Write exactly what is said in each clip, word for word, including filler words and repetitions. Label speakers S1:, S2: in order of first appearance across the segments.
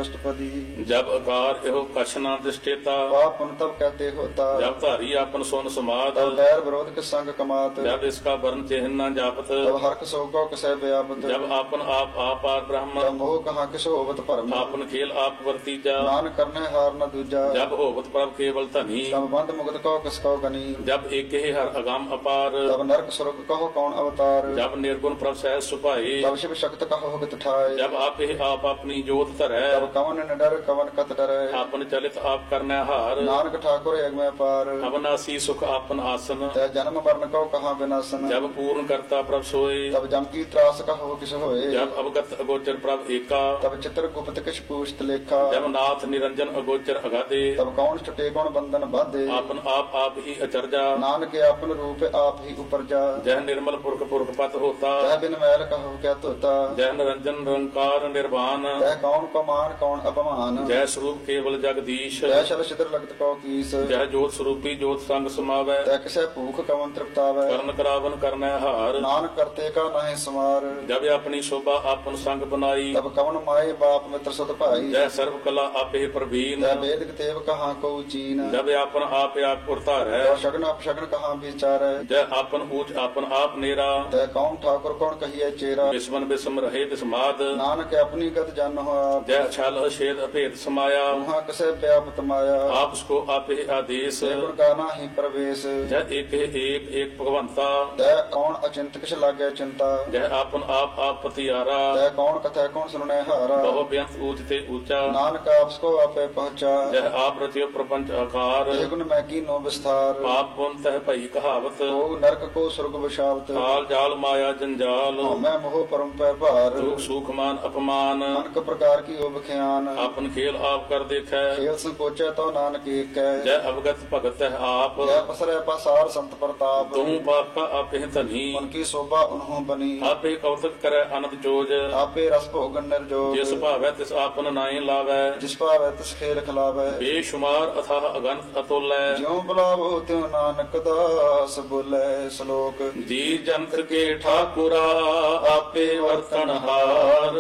S1: अष्टपदी।
S2: जब अकार एहो कछ न दृष्टेता,
S1: पाप पुण्य तब कहते होता।
S2: जब धारी आपन सोन समात,
S1: तब बैर विरोध के संग कमात।
S2: जब इसका वर्ण चिन्ह न जापत,
S1: तब हर्क सोगो कसै व्यापत।
S2: जब आपन आप आपार ब्रह्म,
S1: तब मोह कहाँ किसो होवत भरम।
S2: आपन खेल आप वर्तीजा,
S1: नान करने हार न दूजा।
S2: जब होवत प्रभ केवल धनी,
S1: तब बंद मुक्त कहो किसको गनी।
S2: जब एक ही हर अगाम अपार,
S1: तब नरक स्वर्ग कहो कौन अवतार।
S2: जब निर्गुण प्रभ सहज सुपाए,
S1: तब शिव शक्त कहो हित ठाए।
S2: जब आप ही आप अपनी जोत धरै,
S1: तब कवन न डर कवन कत डरै।
S2: आपन चलित आप करने हार,
S1: नानक ठाकुर एक में पार।
S2: अवनासी सुख आपन आसन,
S1: तै जन्म मरण कहो कहाँ विनाशन।
S2: जब पूर्ण करता प्रभ सोए,
S1: तब जम की त्रास कहो किस होए।
S2: जब अवगत अगोचर प्रभ एका,
S1: तब चित्र गुप्त किस पूछत लेखा।
S2: जब नाथ निरंजन अगोचर अगाधे,
S1: तब कौन छुटे कौन बंधन बाधे।
S2: आपन आप आप ही अचरजा,
S1: नानक आपन रूप आप ही उपरजा।
S2: जह निर्मल पुरख पुरख पत होता,
S1: तह बिन मैल कहो क्या तोता।
S2: जह निरंजन निरंकार निर्वाण,
S1: तह कौन को मान कौन अपमान।
S2: जय स्वरूप केवल जगदीश,
S1: तह शल छिद्र लगत कहो कीस।
S2: जय जोत स्वरूपी जोत संग समावै,
S1: तह किसै भूख कवन तृप्तावै।
S2: करण करावन करनै हार,
S1: नानक करते का नहीं समार।
S2: जब अपनी शोभा आपन संग बनाई,
S1: तब कवन माए बाप मित्र सुत भाई।
S2: जय सर्व कला आपे प्रवीण,
S1: तह वेद तेव कहाँ को चीन।
S2: जब आपन आप आप उरतार है,
S1: तह शगन अपशगन कहाँ विचार।
S2: जय आपन ऊंच आपन आप नेरा,
S1: तह कौन ठाकुर कौन कहिए चेरा।
S2: विस्मन विस्म रहे विस्माद,
S1: नानक अपनी गत जान हो आप।
S2: जय छल छेद अभेद समाया,
S1: वहाँ किसे व्यापत माया।
S2: आप उसको आपे आदेश,
S1: गुण का नाही प्रवेश।
S2: जय एक है एक एक भगवंता,
S1: तह कौन अचिंत किस लागे चिंता।
S2: जय आपन आप आप पतियारा,
S1: तह कौन कथा कौन सुनने हारा।
S2: बहु व्यंत ऊंच ते ऊंचा,
S1: नानक आपको आपे पहुंचा।
S2: जय आप रचियो प्रपंच आकार,
S1: हे गुण मैं की नो विस्तार।
S2: पाप पुन तह भई कहावत,
S1: ओ नरक को स्वर्ग बशावत।
S2: काल जाल माया जंजाल,
S1: मैं मोह परम पै भार।
S2: दुख सुख मान अपमान,
S1: अनक प्रकार की ओब ख्यान।
S2: आपन खेल आप कर देखै,
S1: खेल संकोचे तो नानक एक है।
S2: जय अवगत भगत है आप,
S1: जय पसरे पासार संत प्रताप।
S2: तुम पाप का आप है धनी,
S1: उनकी शोभा उन्हों बनी।
S2: आपे कौतक करे अनंत जोज,
S1: आपे रस भोगन निर्जोग।
S2: जिस भावै तिस आपन नाई लावै,
S1: जिस पावै तिस खेल खिलावै।
S2: बेशुमार अथाह अगंत अतुल्य,
S1: ज्यों बुलावो त्यों नानक दास बोले श्लोक।
S2: जी जंत के ठाकुरा आपे वर्तन हार,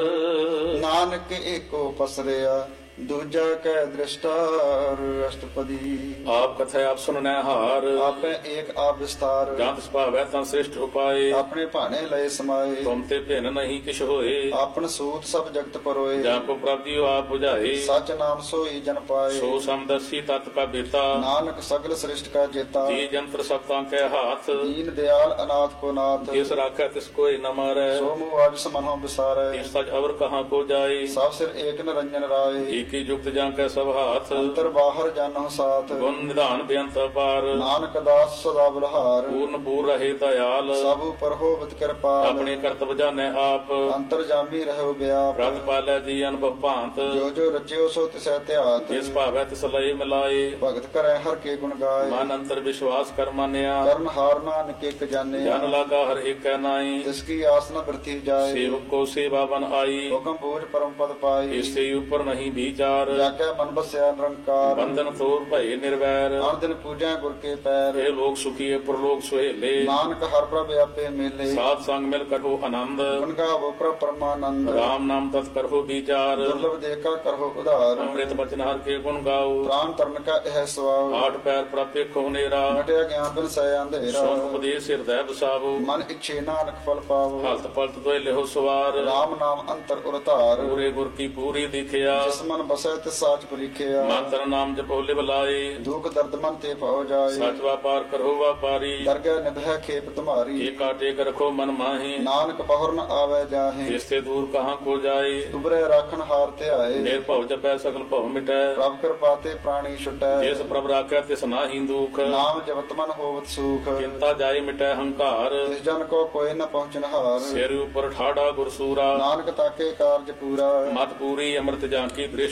S1: नानक एको पसरिया दूजा कै दृष्टार। अष्टपदी।
S2: आप कथा आप सुनने हार,
S1: आपे एक आप विस्तार।
S2: जहाँ तिस भावै तं श्रेष्ठ उपाय,
S1: अपने भाने लय समाये।
S2: तुम ते भिन्न नहीं किछ होए,
S1: आपन सूत सब जगत परोए।
S2: जहाँ को प्राप्ति हो आप बुझाए,
S1: सच नाम सोई जन पाए।
S2: सो समदर्शी तत् का बेता,
S1: नानक सगल श्रेष्ठ का जेता।
S2: जी जंत्र सप्तां के हाथ,
S1: दीन दयाल अनाथ को नाथ।
S2: जिस राखै तिस कोई न मारै,
S1: सो मुँह आज समनो विसारे।
S2: तिस सच अवर कहाँ को जाए,
S1: सब सिर एक निरंजन राय।
S2: एक ही युक्त जां कै सब हाथ,
S1: अंतर बाहर जानो साथ।
S2: गुण निधान बेअंत पार,
S1: नानक दास सदा बलहार।
S2: पूर्ण पूर रहे दयाल,
S1: सब पर होवत कृपाल।
S2: अपने कर्तव्य जाने आप,
S1: अंतर जामी रहो व्याप।
S2: प्रत पालै जी अनुभव भांत,
S1: जो जो रचियो सो तिसै त्यात।
S2: जिस भावै तिस लय मिलाए,
S1: भगत करे हर के गुण गाय।
S2: मन अंतर विश्वास कर मानिया,
S1: कर्म हार नानक एक जाने।
S2: जन लागा हर एक नाई,
S1: जिसकी आस न वृथी जाए।
S2: सेवक को सेवा बन आई,
S1: हुक्म बोझ परम पद पाई।
S2: इससे ऊपर नहीं विचार,
S1: जाके मन बस्या निरंकार।
S2: बंधन तोर भय निर्वैर,
S1: हर दिन पूजा गुर के पैर।
S2: हे लोग सुखी प्रलोक सुहेले,
S1: नानक हर प्रभ आपे मेले।
S2: साथ संग मिल करो आनंद,
S1: गुण गावो प्रभ परमानंद।
S2: राम नाम तत् करो विचार,
S1: दुर्लभ देखा करहो उधार।
S2: अमृत बचन हर के गुण गाओ,
S1: प्राण तरण का यह स्वभाव।
S2: आठ पैर प्राप्य खोनेरा,
S1: नटया ज्ञान बिन सय अंधेरा।
S2: सोन उपदेश हृदय बसावो,
S1: मन इच्छे नानक फल पावो।
S2: हलत पलत दोय लेहो सवार,
S1: राम नाम अंतर उरतार।
S2: पूरे गुर की पूरी दिखिया,
S1: जिस मन बसै तिस साच परीखिया।
S2: मंत्र नाम जपो लिव लाए,
S1: दुख दर्द मन ते पाओ जाए।
S2: सच व्यापार करो व्यापारी,
S1: दरगह निधय खेप तुम्हारी।
S2: ये काटे कर रखो मन माही,
S1: नानक पहुर न आवे जाहे।
S2: इससे दूर कहाँ को जाए,
S1: तुबरे राखन हार ते आए।
S2: निर्भव जपै सकल भव मिटै,
S1: प्रभ कृपा ते प्राणी छुटै।
S2: जिस प्रभ राखै तिस नाहि दुख,
S1: नाम जपत मन होवत सुख।
S2: चिंता जाय मिटै हंकार,
S1: तिस जन को कोई न पहुँचन हार।
S2: सिर ऊपर ठाड़ा गुरसूरा,
S1: नानक ताके कारज पूरा।
S2: मत पूरी अमृत जाकी दृष्टि